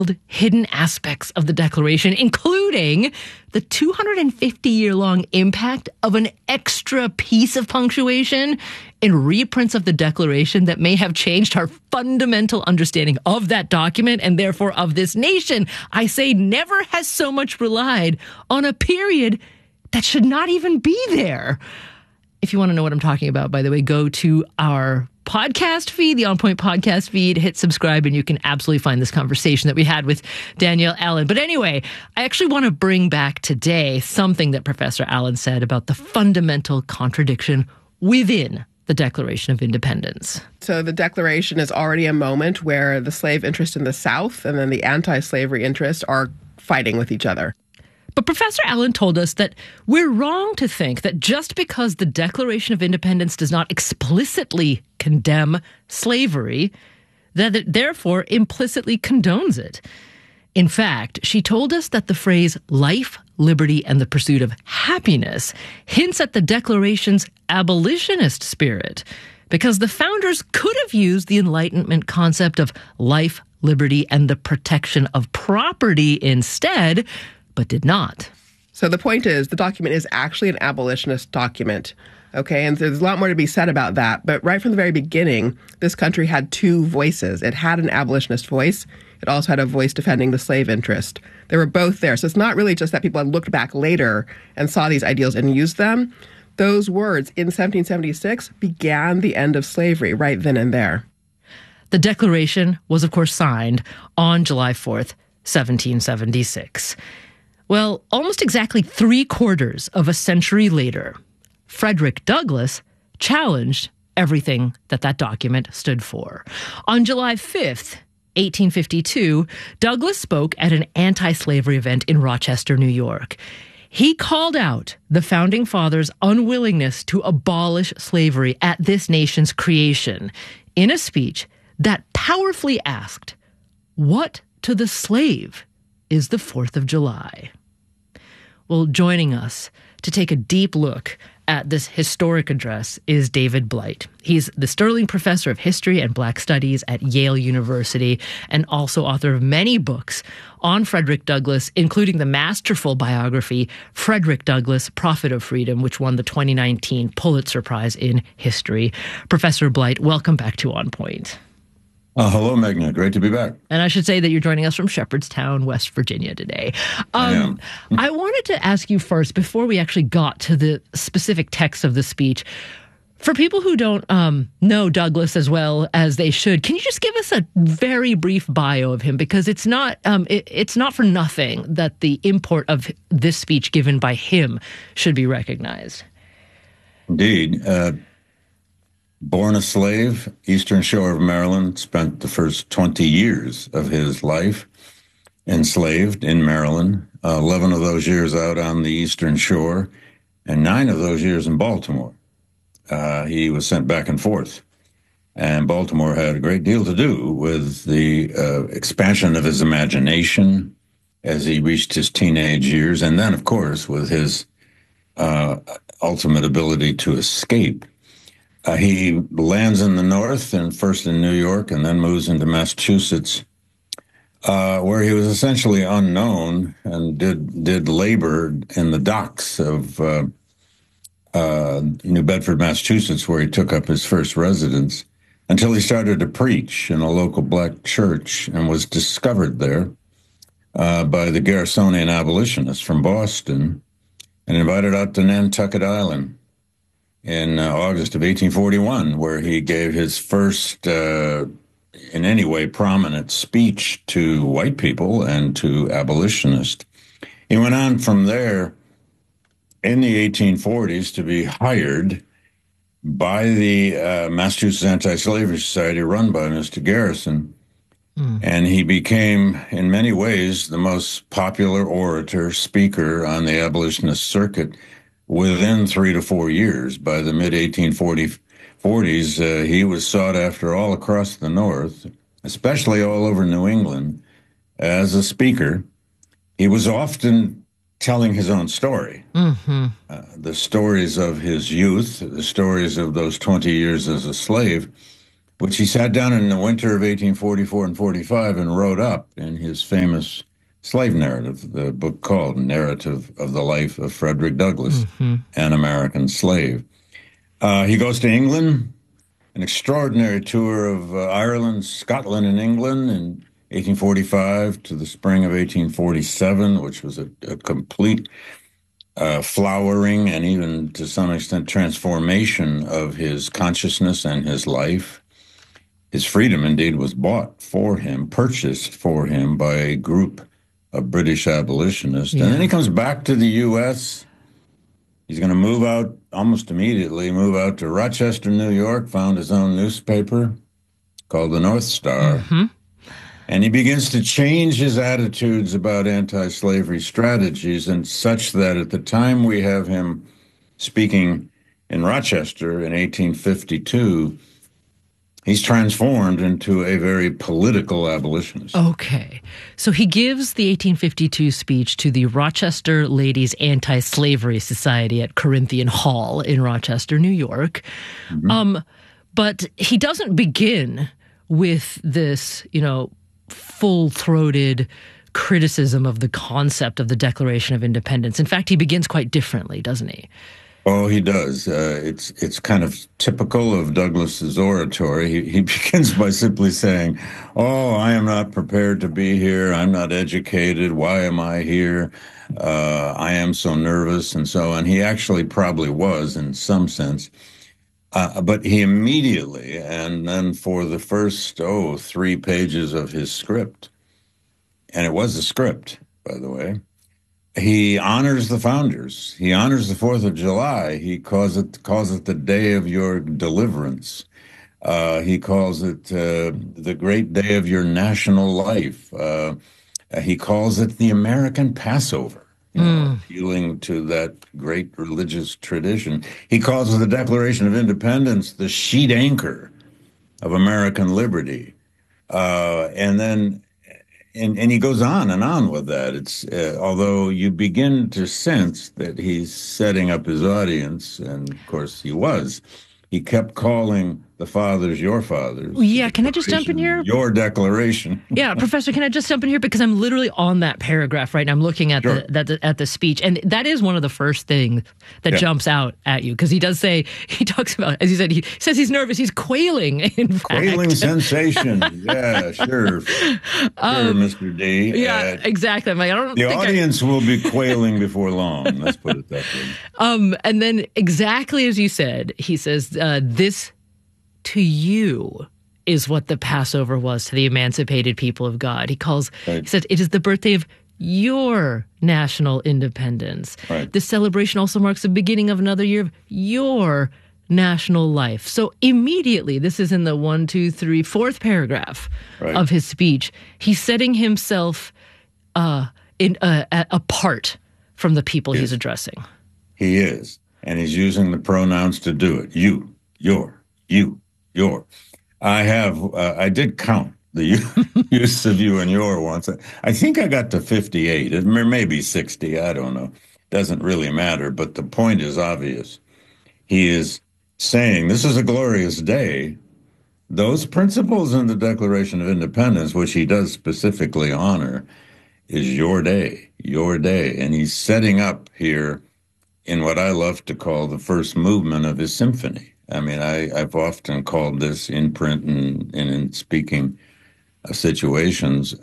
hidden aspects of the Declaration, including the 250-year-long impact of an extra piece of punctuation in reprints of the Declaration that may have changed our fundamental understanding of that document and therefore of this nation. I say never has so much relied on a period that should not even be there. If you want to know what I'm talking about, by the way, go to our podcast feed, the On Point podcast feed, hit subscribe, and you can absolutely find this conversation that we had with Danielle Allen. But anyway, I actually want to bring back today something that Professor Allen said about the fundamental contradiction within the Declaration of Independence. So the Declaration is already a moment where the slave interest in the South and then the anti-slavery interest are fighting with each other. But Professor Allen told us that we're wrong to think that just because the Declaration of Independence does not explicitly condemn slavery, that it therefore implicitly condones it. In fact, she told us that the phrase life, liberty, and the pursuit of happiness hints at the Declaration's abolitionist spirit, because the founders could have used the Enlightenment concept of life, liberty, and the protection of property instead, but did not. So the point is, the document is actually an abolitionist document, okay? And there's a lot more to be said about that. But right from the very beginning, this country had two voices. It had an abolitionist voice. It also had a voice defending the slave interest. They were both there. So it's not really just that people had looked back later and saw these ideals and used them. Those words in 1776 began the end of slavery right then and there. The Declaration was, of course, signed on July 4th, 1776. Well, almost exactly 3/4 of a century later, Frederick Douglass challenged everything that document stood for. On July 5th, 1852, Douglass spoke at an anti-slavery event in Rochester, New York. He called out the Founding Fathers' unwillingness to abolish slavery at this nation's creation in a speech that powerfully asked, "What to the slave is the 4th of July?" Well, joining us to take a deep look at this historic address is David Blight. He's the Sterling Professor of History and Black Studies at Yale University and also author of many books on Frederick Douglass, including the masterful biography, Frederick Douglass, Prophet of Freedom, which won the 2019 Pulitzer Prize in History. Professor Blight, welcome back to On Point. Hello, Magna. Great to be back. And I should say that you're joining us from Shepherdstown, West Virginia today. I am. I wanted to ask you first, before we actually got to the specific text of the speech, for people who don't know Douglass as well as they should, can you just give us a very brief bio of him? Because it's not for nothing that the import of this speech given by him should be recognized. Indeed. Born a slave, Eastern Shore of Maryland, spent the first 20 years of his life enslaved in Maryland, 11 of those years out on the Eastern Shore, and 9 of those years in Baltimore. He was sent back and forth, and Baltimore had a great deal to do with the expansion of his imagination as he reached his teenage years, and then, of course, with his ultimate ability to escape. He lands in the North, and first in New York, and then moves into Massachusetts, where he was essentially unknown and did labor in the docks of New Bedford, Massachusetts, where he took up his first residence, until he started to preach in a local black church and was discovered there by the Garrisonian abolitionists from Boston and invited out to Nantucket Island in August of 1841, where he gave his first, in any way, prominent speech to white people and to abolitionists. He went on from there in the 1840s to be hired by the Massachusetts Anti-Slavery Society, run by Mr. Garrison, and he became, in many ways, the most popular orator, speaker on the abolitionist circuit within 3 to 4 years. By the mid-1840s, he was sought after all across the North, especially all over New England, as a speaker. He was often telling his own story, the stories of his youth, the stories of those 20 years as a slave. which he sat down in the winter of 1844 and 45 and wrote up in his famous slave narrative, the book called Narrative of the Life of Frederick Douglass, an American Slave. He goes to England, an extraordinary tour of Ireland, Scotland, and England in 1845 to the spring of 1847, which was a complete flowering and even to some extent transformation of his consciousness and his life. His freedom, indeed, was bought for him, purchased for him by a group of British abolitionists. Yeah. And then he comes back to the U.S. He's going to move out almost immediately, move out to Rochester, New York, found his own newspaper called the North Star. And he begins to change his attitudes about anti-slavery strategies, and such that at the time we have him speaking in Rochester in 1852, he's transformed into a very political abolitionist. Okay. So he gives the 1852 speech to the Rochester Ladies Anti-Slavery Society at Corinthian Hall in Rochester, New York. But he doesn't begin with this, full-throated criticism of the concept of the Declaration of Independence. In fact, he begins quite differently, doesn't he? Oh, he does. It's kind of typical of Douglass's oratory. He begins by simply saying, "Oh, I am not prepared to be here. I'm not educated. Why am I here? I am so nervous," and so on. He actually probably was in some sense. But he immediately, and then for the first, 3 pages of his script, and it was a script, by the way, he honors the founders. He honors the 4th of July. He calls it the day of your deliverance. He calls it the great day of your national life. He calls it the American Passover, appealing to that great religious tradition. He calls the Declaration of Independence the sheet anchor of American liberty. And then he goes on with that. It's although you begin to sense that he's setting up his audience, and of course he was. He kept calling the fathers your fathers. Yeah, can I just jump in here? Your declaration. Yeah, Professor, can I just jump in here? Because I'm literally on that paragraph right now. I'm looking at the speech, and that is one of the first things that jumps out at you, because he talks about, as you said, he says he's nervous, he's quailing, in fact. Quailing sensation. Yeah, sure, Mr. D. Yeah, exactly. I'm like, the audience will be quailing before long. Let's put it that way. And then exactly as you said, he says, this to you is what the Passover was to the emancipated people of God. He said, it is the birthday of your national independence. Right. This celebration also marks the beginning of another year of your national life. So immediately, this is in the 4th paragraph of his speech, he's setting himself apart from the people he's addressing. He is. And he's using the pronouns to do it. You, your, you, your. I did count the use of you and your once. I think I got to 58. It may be 60. I don't know. Doesn't really matter. But the point is obvious. He is saying this is a glorious day. Those principles in the Declaration of Independence, which he does specifically honor, is your day, your day. And he's setting up here in what I love to call the first movement of his symphony. I mean, I've often called this in print and in speaking situations,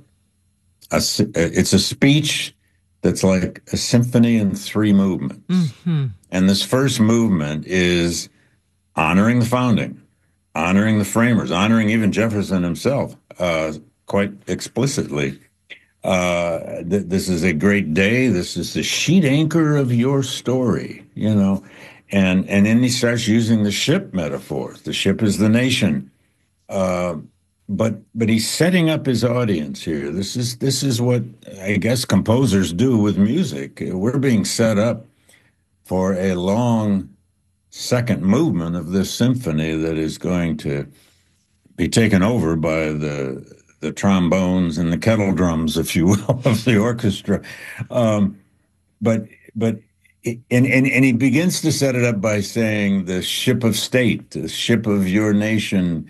it's a speech that's like a symphony in 3 movements. And this first movement is honoring the founding, honoring the framers, honoring even Jefferson himself, quite explicitly. This is a great day. This is the sheet anchor of your story, And then he starts using the ship metaphor. The ship is the nation. But he's setting up his audience here. This is what I guess composers do with music. We're being set up for a long second movement of this symphony that is going to be taken over by the trombones and the kettle drums, if you will, of the orchestra. And he begins to set it up by saying the ship of state, the ship of your nation,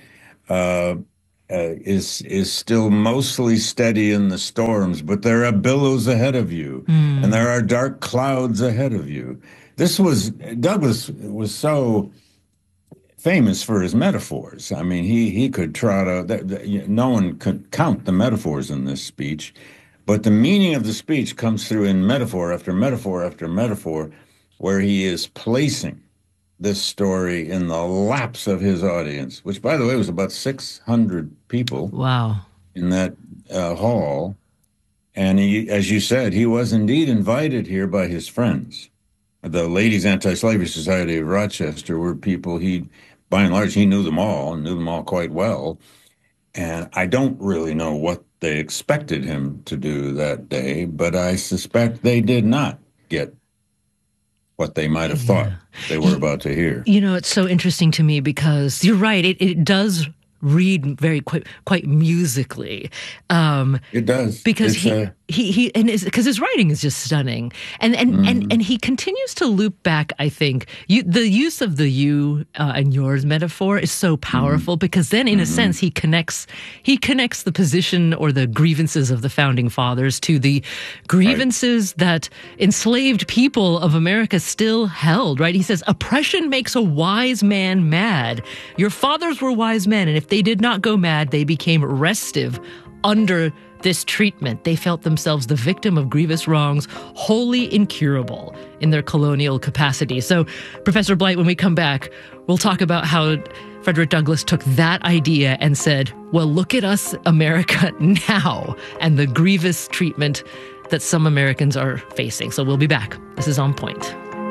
is still mostly steady in the storms, but there are billows ahead of you, and there are dark clouds ahead of you. Douglass was so famous for his metaphors. I mean, he could trot out. No one could count the metaphors in this speech, but the meaning of the speech comes through in metaphor after metaphor after metaphor, where he is placing this story in the laps of his audience, which, by the way, was about 600 people. Wow. In that hall. And he, as you said, he was indeed invited here by his friends. The Ladies Anti-Slavery Society of Rochester were people by and large, he knew them all and knew them all quite well. And I don't really know what they expected him to do that day, but I suspect they did not get what they might have thought they were about to hear. It's so interesting to me because you're right. It does read very quite musically. It does because because his writing is just stunning, and he continues to loop back. I think the use of the you and yours metaphor is so powerful because then, in a sense, he connects the position or the grievances of the founding fathers to the grievances that enslaved people of America still held. Right? He says, "Oppression makes a wise man mad. Your fathers were wise men, and if they did not go mad, they became restive under this treatment. They felt themselves the victim of grievous wrongs, wholly incurable in their colonial capacity." So, Professor Blight, when we come back, we'll talk about how Frederick Douglass took that idea and said, well, look at us, America, now, and the grievous treatment that some Americans are facing. So we'll be back. This is On Point.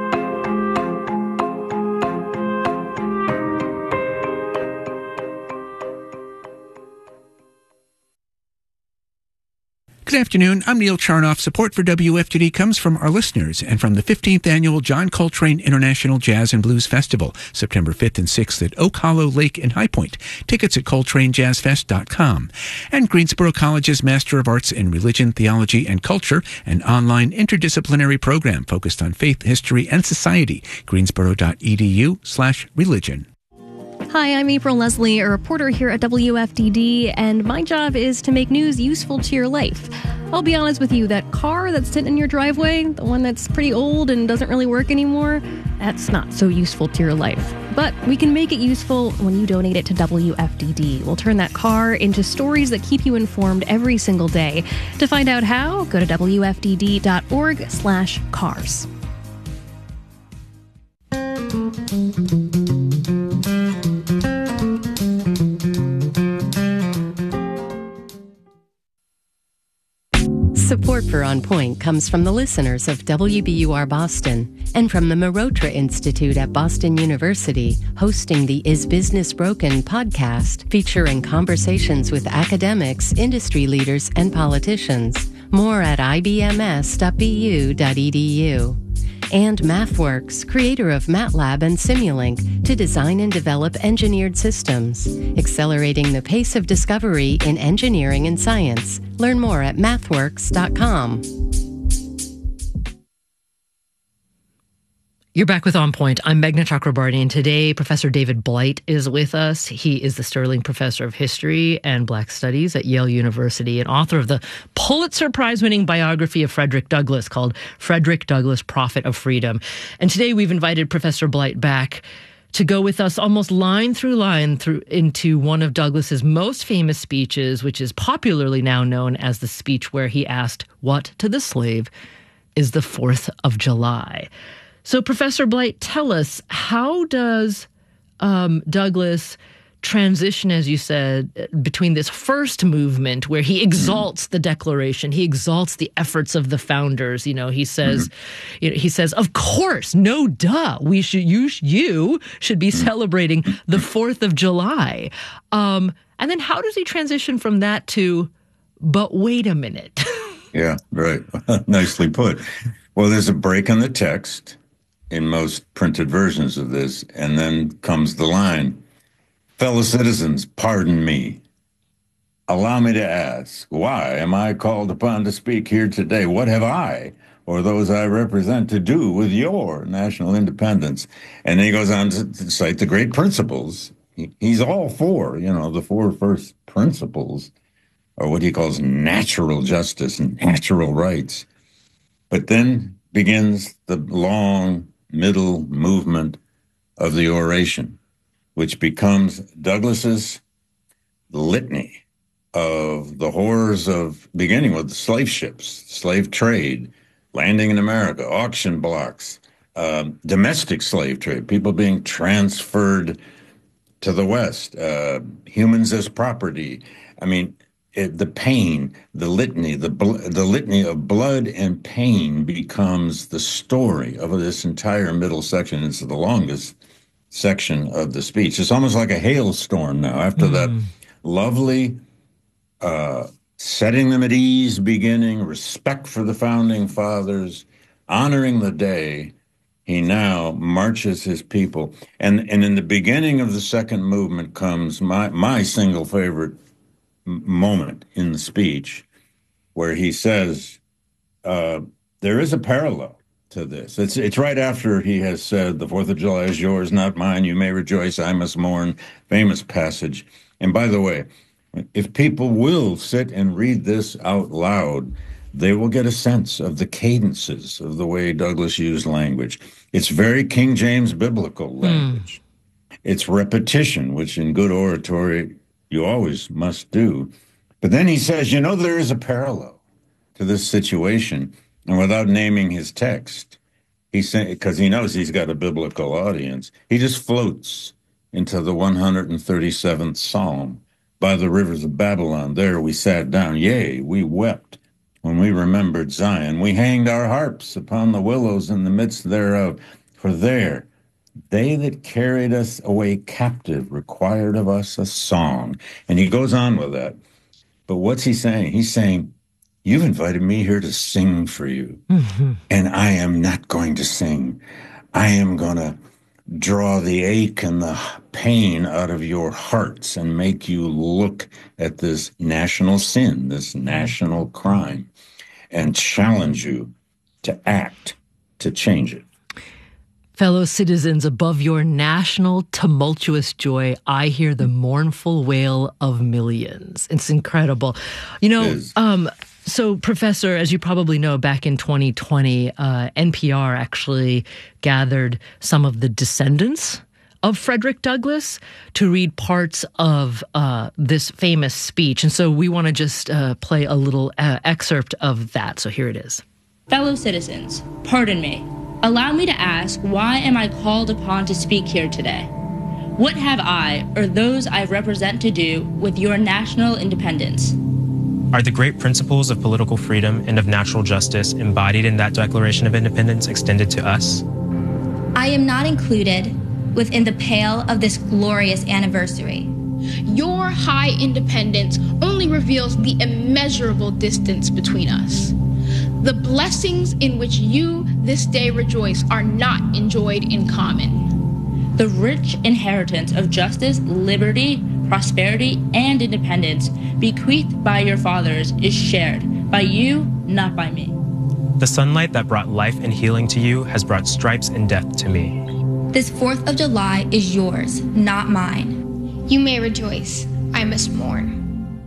Good afternoon. I'm Neil Charnoff. Support for WFTD comes from our listeners and from the 15th Annual John Coltrane International Jazz and Blues Festival, September 5th and 6th at Oak Hollow Lake in High Point. Tickets at coltranejazzfest.com. And Greensboro College's Master of Arts in Religion, Theology, and Culture, an online interdisciplinary program focused on faith, history, and society. greensboro.edu/religion. Hi, I'm April Leslie, a reporter here at WFDD, and my job is to make news useful to your life. I'll be honest with you, that car that's sitting in your driveway, the one that's pretty old and doesn't really work anymore, that's not so useful to your life. But we can make it useful when you donate it to WFDD. We'll turn that car into stories that keep you informed every single day. To find out how, go to WFDD.org/cars. Support for On Point comes from the listeners of WBUR Boston and from the Marotra Institute at Boston University, hosting the Is Business Broken podcast, featuring conversations with academics, industry leaders, and politicians. More at ibms.bu.edu. And MathWorks, creator of MATLAB and Simulink, to design and develop engineered systems, accelerating the pace of discovery in engineering and science. Learn more at mathworks.com. You're back with On Point. I'm Meghna Chakrabarty, and today Professor David Blight is with us. He is the Sterling Professor of History and Black Studies at Yale University and author of the Pulitzer Prize-winning biography of Frederick Douglass called Frederick Douglass, Prophet of Freedom. And today we've invited Professor Blight back to go with us almost line through into one of Douglass's most famous speeches, which is popularly now known as the speech where he asked, "What to the slave is the 4th of July?" So, Professor Blight, tell us, how does Douglass transition, as you said, between this first movement where he exalts the Declaration, he exalts the efforts of the founders. He says, of course, no duh, you should be celebrating the 4th of July. And then how does he transition from that to, but wait a minute? Yeah, right. Nicely put. Well, there's a break in the text in most printed versions of this, and then comes the line, "Fellow citizens, pardon me. Allow me to ask, why am I called upon to speak here today? What have I, or those I represent, to do with your national independence?" And then he goes on to cite the great principles he's all for, the four first principles, or what he calls natural justice and natural rights. But then begins the long middle movement of the oration, which becomes Douglass's litany of the horrors of, beginning with the slave ships, slave trade, landing in America, auction blocks, domestic slave trade, people being transferred to the West, humans as property. I mean, the pain, the litany, the litany of blood and pain becomes the story of this entire middle section. It's the longest section of the speech. It's almost like a hailstorm now. After that lovely setting them at ease beginning, respect for the founding fathers, honoring the day, he now marches his people. And in the beginning of the second movement comes my single favorite moment in the speech, where he says, there is a parallel to this. It's right after he has said, the 4th of July is yours, not mine. You may rejoice, I must mourn. Famous passage. And by the way, if people will sit and read this out loud, they will get a sense of the cadences of the way Douglass used language. It's very King James biblical language. It's repetition, which in good oratory you always must do. But then he says, there is a parallel to this situation. And without naming his text, he's saying, because he knows he's got a biblical audience, he just floats into the 137th Psalm. By the rivers of Babylon, there we sat down. Yea, we wept when we remembered Zion. We hanged our harps upon the willows in the midst thereof. For there they that carried us away captive required of us a song. And he goes on with that. But what's he saying? He's saying, you've invited me here to sing for you. And I am not going to sing. I am going to draw the ache and the pain out of your hearts and make you look at this national sin, this national crime, and challenge you to act to change it. Fellow citizens, above your national tumultuous joy, I hear the mournful wail of millions. It's incredible. So, Professor, as you probably know, back in 2020, NPR actually gathered some of the descendants of Frederick Douglass to read parts of this famous speech. And so we want to just play a little excerpt of that. So here it is. Fellow citizens, pardon me. Allow me to ask, why am I called upon to speak here today? What have I, or those I represent, to do with your national independence? Are the great principles of political freedom and of natural justice embodied in that Declaration of Independence extended to us? I am not included within the pale of this glorious anniversary. Your high independence only reveals the immeasurable distance between us. The blessings in which you this day rejoice are not enjoyed in common. The rich inheritance of justice, liberty, prosperity, and independence bequeathed by your fathers is shared by you, not by me. The sunlight that brought life and healing to you has brought stripes and death to me. This 4th of July is yours, not mine. You may rejoice, I must mourn.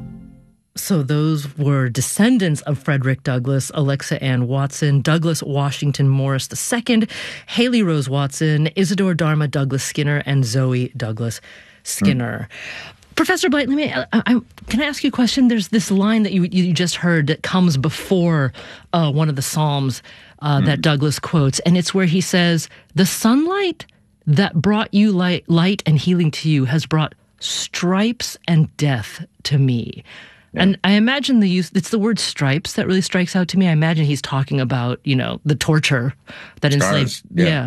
So those were descendants of Frederick Douglass, Alexa Ann Watson, Douglas Washington Morris II, Haley Rose Watson, Isidore Dharma Douglas Skinner, and Zoe Douglas Skinner. Professor Blight, can I ask you a question? There's this line that you just heard that comes before one of the Psalms that Douglass quotes, and it's where he says, the sunlight that brought you light and healing to you has brought stripes and death to me. Yeah. And I imagine it's the word stripes that really strikes out to me. I imagine he's talking about, the torture that enslaved.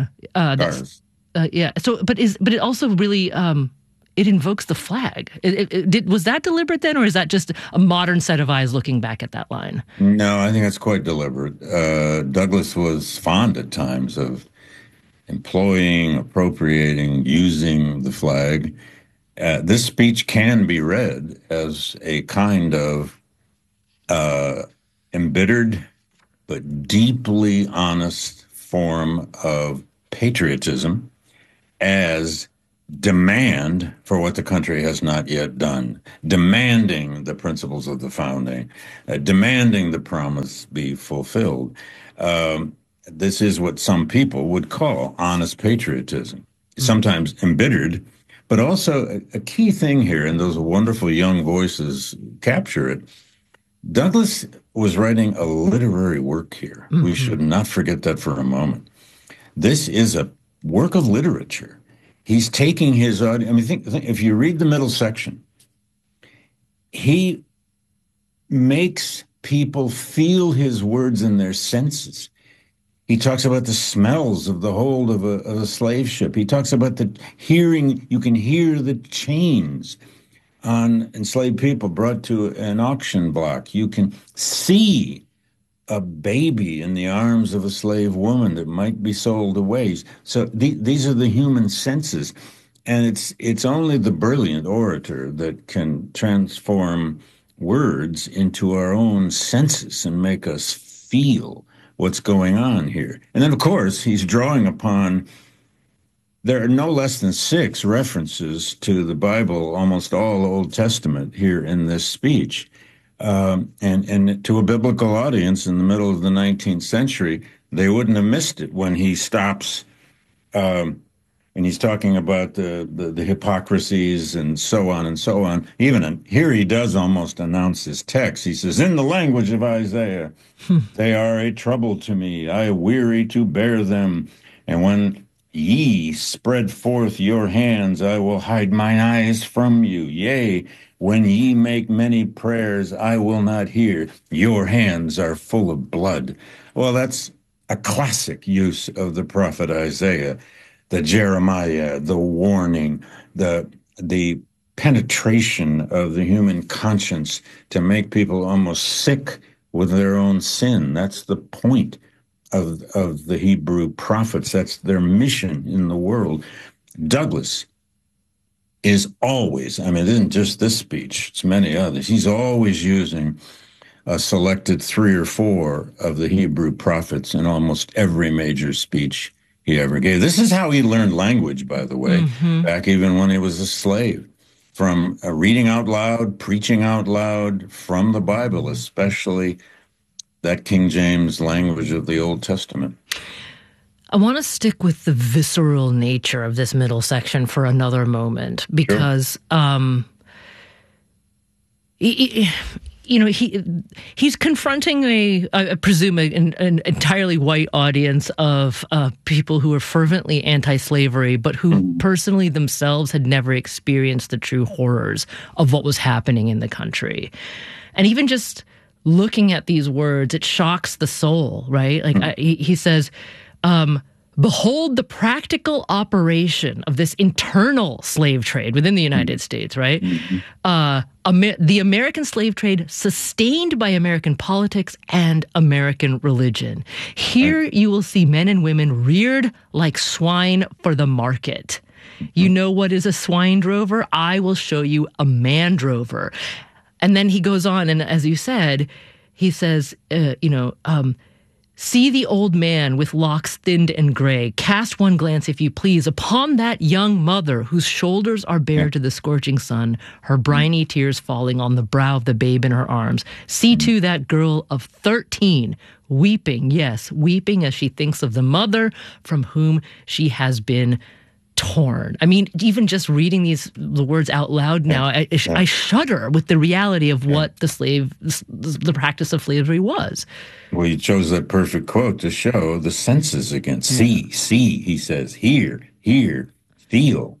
So, but it also really, it invokes the flag. Was that deliberate then, or is that just a modern set of eyes looking back at that line? No, I think that's quite deliberate. Douglass was fond at times of employing, appropriating, using the flag. This speech can be read as a kind of embittered but deeply honest form of patriotism as demand for what the country has not yet done, demanding the principles of the founding, demanding the promise be fulfilled. This is what some people would call honest patriotism, sometimes embittered, but also a key thing here, and those wonderful young voices capture it. Douglass was writing a literary work here. Mm-hmm. We should not forget that for a moment. This is a work of literature. He's taking his audience. I mean, think if you read the middle section, he makes people feel his words in their senses. He talks about the smells of the hold of a slave ship. He talks about the hearing. You can hear the chains on enslaved people brought to an auction block. You can see a baby in the arms of a slave woman that might be sold away. So these are the human senses. And it's only the brilliant orator that can transform words into our own senses and make us feel what's going on here. And then, of course, he's drawing upon, there are no less than 6 references to the Bible, almost all Old Testament here in this speech. And to a biblical audience in the middle of the 19th century, they wouldn't have missed it when he stops and he's talking about the hypocrisies and so on and so on. Even here he does almost announce his text. He says, in the language of Isaiah, they are a trouble to me. I weary to bear them. And when ye spread forth your hands, I will hide mine eyes from you. Yea, when ye make many prayers, I will not hear. Your hands are full of blood. Well, that's a classic use of the prophet Isaiah, the Jeremiah, the warning, the penetration of the human conscience to make people almost sick with their own sin. That's the point of the Hebrew prophets. That's their mission in the world. Douglass is always, I mean, it isn't just this speech, it's many others. He's always using a selected 3 or 4 of the Hebrew prophets in almost every major speech he ever gave. This is how he learned language, by the way, back even when he was a slave, from reading out loud, preaching out loud from the Bible, especially that King James language of the Old Testament. I want to stick with the visceral nature of this middle section for another moment, because, he's confronting I presume, an entirely white audience of people who are fervently anti-slavery, but who personally themselves had never experienced the true horrors of what was happening in the country. And even just looking at these words, it shocks the soul, right? Like he says, behold the practical operation of this internal slave trade within the United States, right? The American slave trade sustained by American politics and American religion. Here you will see men and women reared like swine for the market. You know what is a swine drover? I will show you a man drover. And then he goes on, and as you said, he says, see the old man with locks thinned and gray. Cast one glance, if you please, upon that young mother whose shoulders are bare to the scorching sun, her briny tears falling on the brow of the babe in her arms. See, too, that girl of 13 weeping, yes, weeping as she thinks of the mother from whom she has been torn. I mean, even just reading the words out loud now, I shudder with the reality of what the practice of slavery was. Well, you chose that perfect quote to show the senses again. See, he says, hear, feel,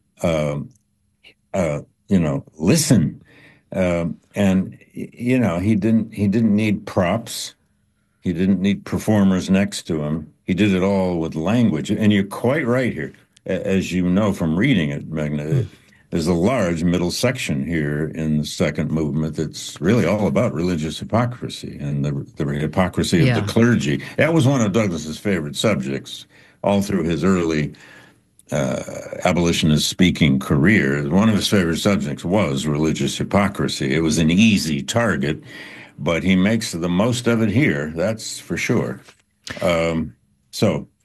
listen. And he didn't need props. He didn't need performers next to him. He did it all with language. And you're quite right here. As you know from reading it, Magna, there's a large middle section here in the second movement that's really all about religious hypocrisy and the hypocrisy of the clergy. That was one of Douglass's favorite subjects all through his early abolitionist speaking career. One of his favorite subjects was religious hypocrisy. It was an easy target, but he makes the most of it here, that's for sure. So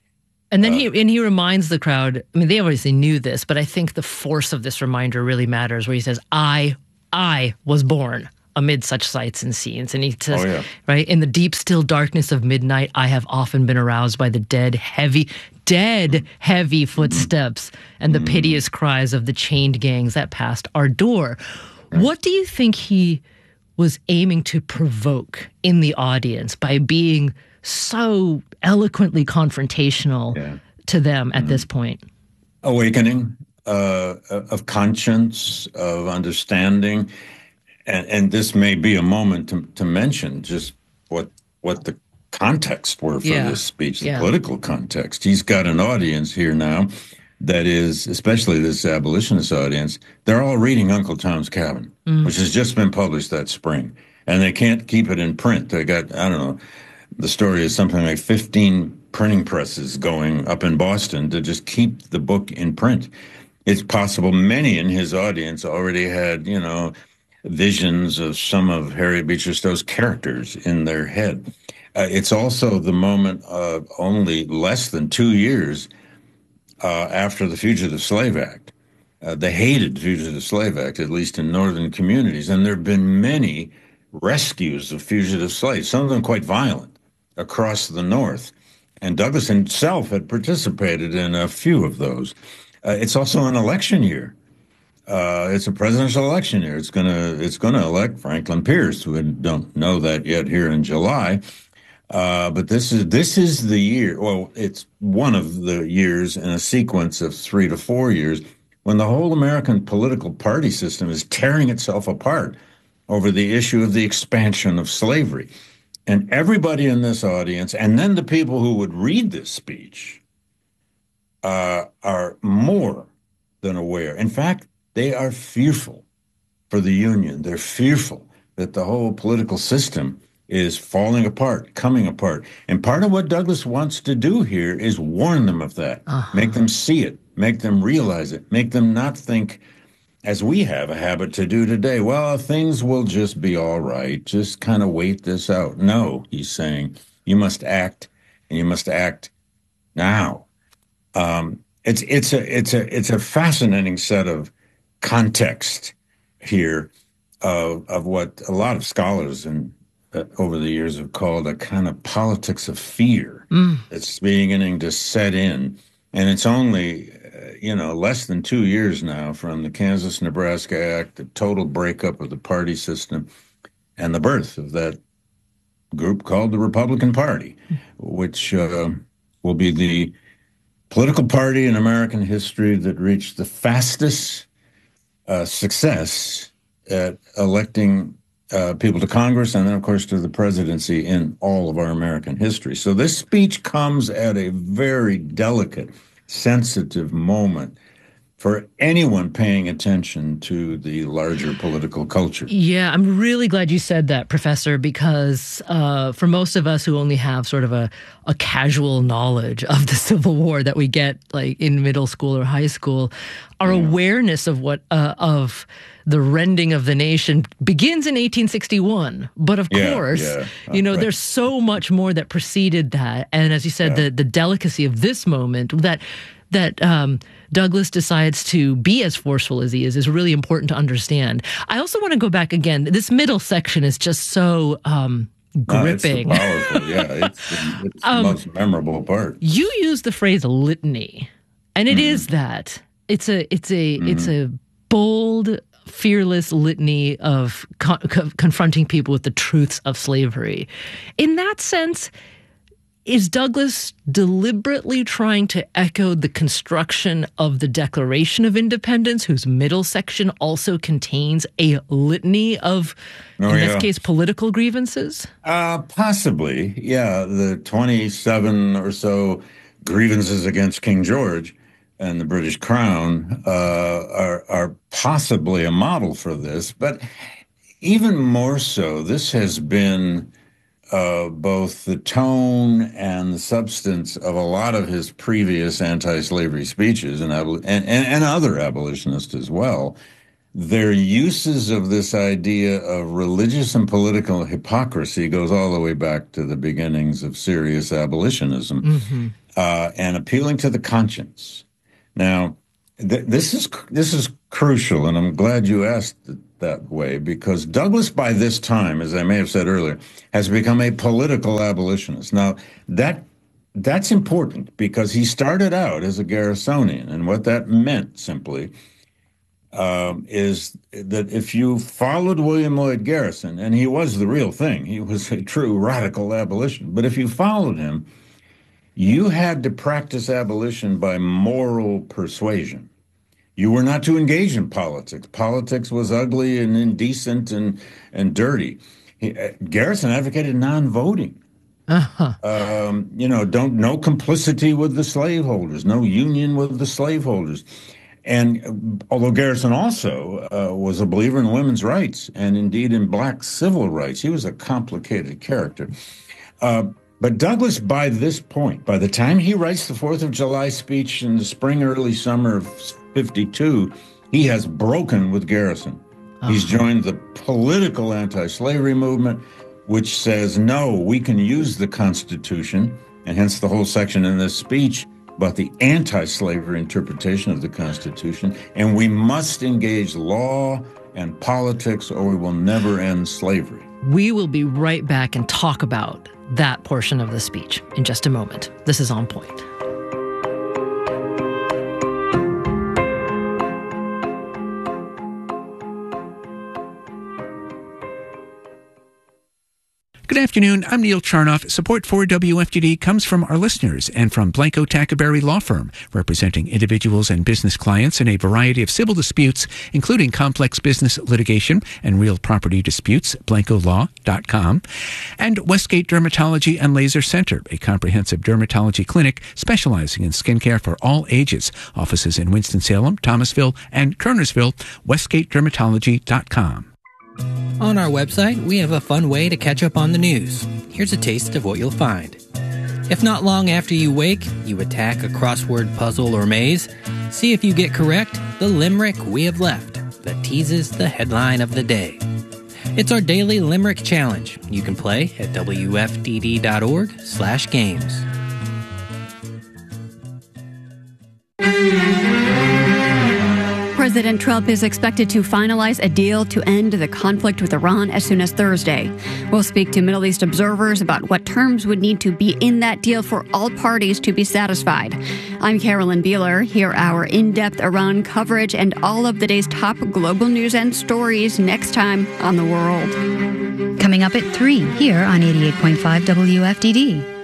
And then he reminds the crowd, I mean, they obviously knew this, but I think the force of this reminder really matters, where he says, I was born amid such sights and scenes. And he says, right, in the deep, still darkness of midnight, I have often been aroused by the dead, heavy footsteps and the piteous cries of the chained gangs that passed our door. What do you think he was aiming to provoke in the audience by being so eloquently confrontational to them at this point? Awakening of conscience, of understanding. And this may be a moment to mention just what the context were for this speech, the political context. He's got an audience here now that is, especially this abolitionist audience, they're all reading Uncle Tom's Cabin, which has just been published that spring. And they can't keep it in print. They got, I don't know, the story is something like 15 printing presses going up in Boston to just keep the book in print. It's possible many in his audience already had, visions of some of Harriet Beecher Stowe's characters in their head. It's also the moment of only less than 2 years after the Fugitive Slave Act. They hated the Fugitive Slave Act, at least in northern communities, and there have been many rescues of fugitive slaves, some of them quite violent, across the North. And Douglass himself had participated in a few of those. It's also an election year. It's a presidential election year. It's gonna elect Franklin Pierce. We don't know that yet here in July. But this is the year. Well, it's one of the years in a sequence of 3 to 4 years when the whole American political party system is tearing itself apart over the issue of the expansion of slavery. And everybody in this audience, and then the people who would read this speech, are more than aware. In fact, they are fearful for the Union. They're fearful that the whole political system is falling apart, coming apart. And part of what Douglass wants to do here is warn them of that, make them see it, make them realize it, make them not think, as we have a habit to do today, well, things will just be all right. Just kind of wait this out. No, he's saying, you must act, and you must act now. It's a fascinating set of context here of what a lot of scholars over the years have called a kind of politics of fear that's beginning to set in. And it's only, less than 2 years now from the Kansas-Nebraska Act, the total breakup of the party system, and the birth of that group called the Republican Party, which will be the political party in American history that reached the fastest success at electing people to Congress and then, of course, to the presidency in all of our American history. So this speech comes at a very delicate, sensitive moment for anyone paying attention to the larger political culture. Yeah, I'm really glad you said that, Professor, because for most of us who only have sort of a casual knowledge of the Civil War that we get like in middle school or high school, our awareness of what of the rending of the nation begins in 1861. But of course, there's so much more that preceded that. And as you said, the delicacy of this moment that Douglass decides to be as forceful as he is really important to understand. I also want to go back again. This middle section is just so gripping. It's powerful. It's the most memorable part. You use the phrase litany, and it is that. It's a bold, fearless litany of confronting people with the truths of slavery. In that sense, is Douglass deliberately trying to echo the construction of the Declaration of Independence, whose middle section also contains a litany of, in this case, political grievances? Possibly, yeah. The 27 or so grievances against King George and the British Crown are possibly a model for this. But even more so, this has been both the tone and the substance of a lot of his previous anti-slavery speeches and other abolitionists as well. their uses of this idea of religious and political hypocrisy goes all the way back to the beginnings of serious abolitionism, and appealing to the conscience. Now, this is crucial, and I'm glad you asked it that way, because Douglass, by this time, as I may have said earlier, has become a political abolitionist. Now, that's important because he started out as a Garrisonian, and what that meant simply is that if you followed William Lloyd Garrison, and he was the real thing, he was a true radical abolitionist, but if you followed him, you had to practice abolition by moral persuasion. You were not to engage in politics. Politics was ugly and indecent and dirty. Garrison advocated non-voting. No complicity with the slaveholders, no union with the slaveholders. And although Garrison also was a believer in women's rights and indeed in black civil rights, he was a complicated character. But Douglass, by this point, by the time he writes the 4th of July speech in the spring, early summer of 52, he has broken with Garrison. He's joined the political anti-slavery movement, which says, no, we can use the Constitution, and hence the whole section in this speech about the anti-slavery interpretation of the Constitution, and we must engage law and politics or we will never end slavery. We will be right back and talk about that portion of the speech in just a moment. This is On Point. Good afternoon. I'm Neil Charnoff. Support for WFTD comes from our listeners and from Blanco Tackaberry Law Firm, representing individuals and business clients in a variety of civil disputes, including complex business litigation and real property disputes, blancolaw.com, and Westgate Dermatology and Laser Center, a comprehensive dermatology clinic specializing in skincare for all ages. Offices in Winston-Salem, Thomasville, and Kernersville, westgatedermatology.com. On our website, we have a fun way to catch up on the news. Here's a taste of what you'll find. If not long after you wake, you attack a crossword puzzle or maze. See if you get correct the limerick we have left that teases the headline of the day. It's our daily limerick challenge. You can play at wfdd.org/games. President Trump is expected to finalize a deal to end the conflict with Iran as soon as Thursday. We'll speak to Middle East observers about what terms would need to be in that deal for all parties to be satisfied. I'm Carolyn Beeler. Hear our in-depth Iran coverage and all of the day's top global news and stories next time on The World. Coming up at 3 here on 88.5 WFTD.